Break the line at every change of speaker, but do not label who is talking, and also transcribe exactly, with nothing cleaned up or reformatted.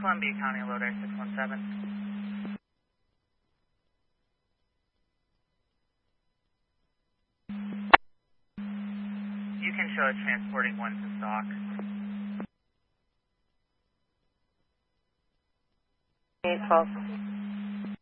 Columbia County, Loader six one seven. You can show it transporting one to stock.
eight twelve.